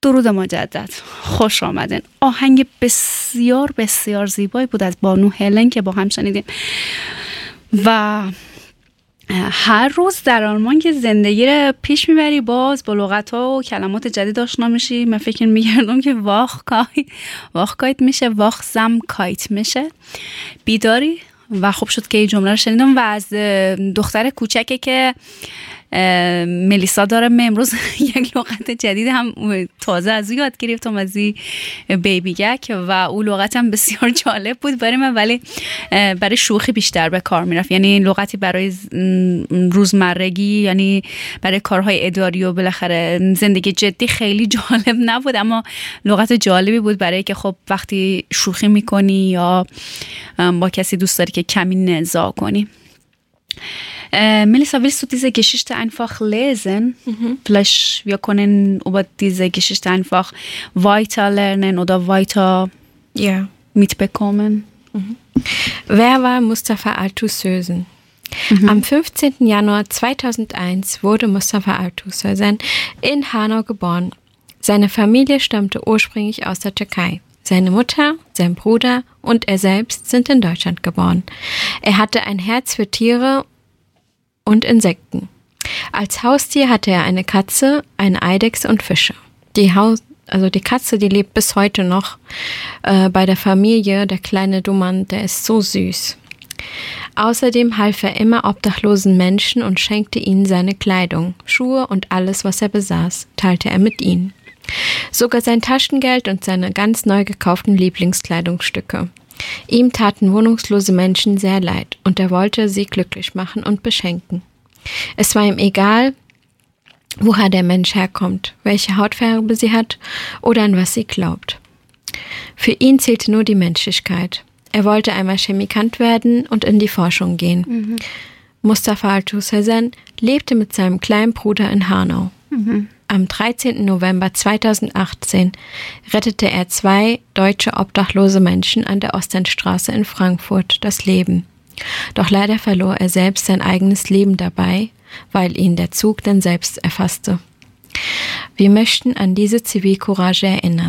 درود مجدد، خوش آمدین. آهنگ بسیار بسیار زیبایی بود از بانو هلن که با هم شنیدیم. و هر روز در آلمان که زندگی رو پیش میبری باز با لغت‌ها و کلمات جدید آشنا میشی. من فکر میگردم که واخکایت میشه، واخزامکایت میشه، بیداری. و خوب شد که این جمله رو شنیدم. و از دختر کوچکی که ملیسا داره، من امروز یک لغت جدید هم تازه از او یاد گرفتم، از این بیبی گک، و اون لغت هم بسیار جالب بود برای من، ولی برای شوخی بیشتر به کار میرفت. یعنی لغتی برای روزمرگی، یعنی برای کارهای اداری و بالاخره زندگی جدی خیلی جالب نبود، اما لغت جالبی بود برای که خب وقتی شوخی میکنی یا با کسی دوست داری که کمی نزاع کنی. Melissa, willst du diese Geschichte einfach lesen? Vielleicht wir können über diese Geschichte einfach weiterlernen oder weiter mitbekommen. Wer war Mustafa Althusözen? Am 15. Januar 2001 wurde Mustafa Althusözen in Hanau geboren. Seine Familie stammte ursprünglich aus der Türkei. Seine Mutter, sein Bruder und er selbst sind in Deutschland geboren. Er hatte ein Herz für Tiere und Insekten. Als Haustier hatte er eine Katze, eine Eidechse und Fische. Die Katze, die lebt bis heute noch bei der Familie. Der kleine Dummand, der ist so süß. Außerdem half er immer obdachlosen Menschen und schenkte ihnen seine Kleidung, Schuhe und alles, was er besaß, teilte er mit ihnen. Sogar sein Taschengeld und seine ganz neu gekauften Lieblingskleidungsstücke. Ihm taten wohnungslose Menschen sehr leid und er wollte sie glücklich machen und beschenken. Es war ihm egal, woher der Mensch herkommt, welche Hautfarbe sie hat oder an was sie glaubt. Für ihn zählte nur die Menschlichkeit. Er wollte einmal Chemikant werden und in die Forschung gehen. Mustafa Althusözen lebte mit seinem kleinen Bruder in Hanau. Am 13. November 2018 rettete er 2 deutsche obdachlose Menschen an der Ostendstraße in Frankfurt das Leben. Doch leider verlor er selbst sein eigenes Leben dabei, weil ihn der Zug dann selbst erfasste. Wir möchten an diese Zivilcourage erinnern.